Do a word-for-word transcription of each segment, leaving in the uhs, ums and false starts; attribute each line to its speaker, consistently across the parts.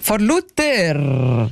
Speaker 1: Von Luther.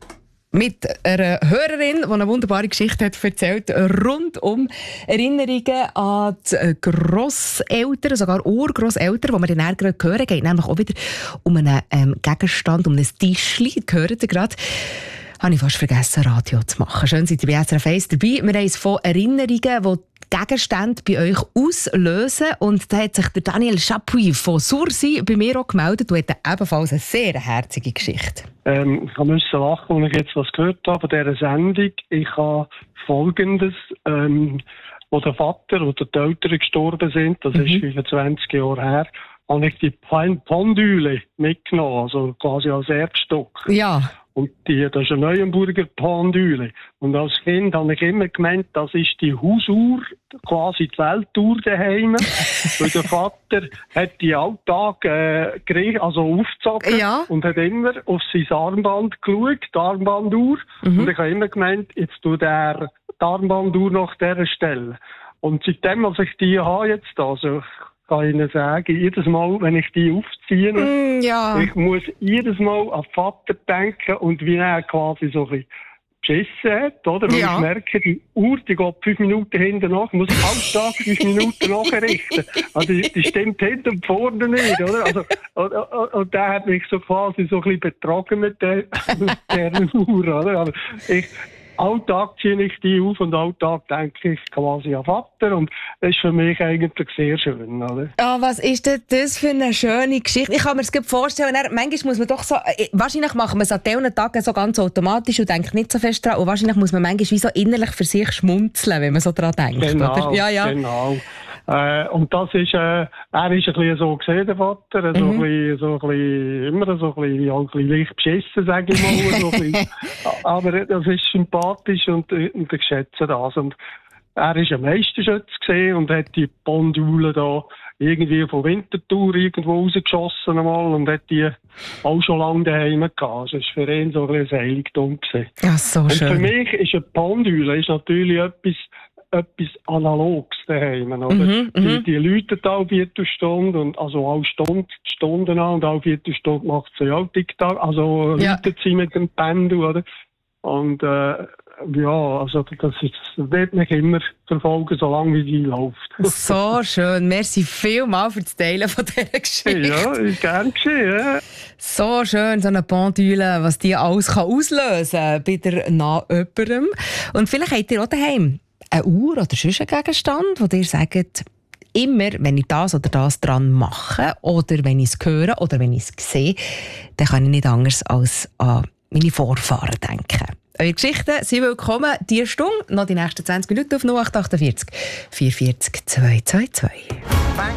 Speaker 1: Mit einer Hörerin, die eine wunderbare Geschichte hat erzählt, rund um Erinnerungen an die Grosseltern, sogar Urgrosseltern, die wir dann gerade hören. Es geht nämlich auch wieder um einen ähm, Gegenstand, um ein Tischchen. Gehört ihr gerade? Habe ich fast vergessen, Radio zu machen. Schön, seid ihr bei S R F eins dabei. Wir haben es von Erinnerungen, die Gegenstände bei euch auslösen. Und da hat sich der Daniel Chapuis von Sursi bei mir auch gemeldet und hat ebenfalls eine sehr herzige Geschichte.
Speaker 2: Ähm, ich musste lachen, als ich jetzt was gehört habe von dieser Sendung. Ich habe Folgendes, ähm, wo der Vater oder die Eltern gestorben sind, das mhm. ist fünfundzwanzig Jahre her, habe ich die Pendüle mitgenommen, also quasi als Erbstock.
Speaker 1: Ja.
Speaker 2: Und die, das ist eine Neuenburger Pendüle. Und als Kind habe ich immer gemeint, das ist die Hausuhr, quasi die Weltuhr daheim. Weil der Vater hat die Alltag äh, gerichtet, also aufgezogen
Speaker 1: ja.
Speaker 2: und hat immer auf sein Armband geschaut, die Armbanduhr. Mhm. Und ich habe immer gemeint, jetzt tut er die Armbanduhr nach dieser Stelle. Und seitdem, als ich die habe jetzt, also kann ich Ihnen sagen, jedes Mal, wenn ich die aufziehe,
Speaker 1: mm, ja.
Speaker 2: ich muss jedes Mal an den Vater denken und wie er quasi so ein bisschen beschissen hat, oder? Weil ja. ich merke, die Uhr, die geht fünf Minuten hinten nach, ich muss jeden Tag fünf Minuten nachrichten. Also, die, die stimmt hinten und vorne nicht, oder? Also, und, und, und der hat mich so quasi so ein bisschen betrogen mit der, mit der Uhr, oder? Aber ich, Alltag ziehe ich die auf und Alltag denke ich quasi an Vater und das ist für mich eigentlich sehr schön, oder?
Speaker 1: Oh, was ist denn das für eine schöne Geschichte? Ich kann mir das gut vorstellen, manchmal muss man doch so, wahrscheinlich machen wir es an diesen Tagen so ganz automatisch und denkt nicht so fest dran und wahrscheinlich muss man manchmal wie so innerlich für sich schmunzeln, wenn man so dran denkt,
Speaker 2: genau,
Speaker 1: oder? Ja, ja.
Speaker 2: Genau. Äh, und das ist, äh, er ist ein bisschen so gesehen, der Vater, so mhm. ein bisschen, so ein bisschen, immer so ein bisschen, ein bisschen leicht beschissen, sage ich mal. so ein bisschen. Aber das ist sympathisch und, und ich schätze das. Und er ist ein Meisterschütze gesehen und hat die Pendüle da irgendwie von Winterthur irgendwo rausgeschossen einmal und hat die auch schon lange daheim gehabt. Also es war für ihn so ein bisschen ein Heiligtum gewesen.
Speaker 1: Ja, so
Speaker 2: und
Speaker 1: schön.
Speaker 2: Für mich ist eine Pendüle ist natürlich etwas, etwas Analoges daheim, oder?
Speaker 1: Mhm,
Speaker 2: die, die läuten alle Viertelstunde und, also alle Stunden, Stunden an und alle Viertelstunde macht sie auch TikTok, also
Speaker 1: ja.
Speaker 2: läuten sie mit dem Pendel, oder? Und, äh, ja, also, das ist, das wird mich immer verfolgen, solange wie sie läuft.
Speaker 1: So schön. Merci vielmals für das Teilen von dieser Geschichte.
Speaker 2: Ja, ist gern geschehen, ja.
Speaker 1: So schön, so eine Pendüle, was die alles kann auslösen kann bei der nahen jemandem. Und vielleicht habt ihr auch daheim eine Uhr oder sonst einen Gegenstand, wo ihr sagt, immer, wenn ich das oder das dran mache oder wenn ich es höre oder wenn ich es sehe, dann kann ich nicht anders als an meine Vorfahren denken. Eure Geschichten sind willkommen diese Stunde, noch die nächsten zwanzig Minuten auf null acht acht vier vier vierundvierzig zwei zwei zwei.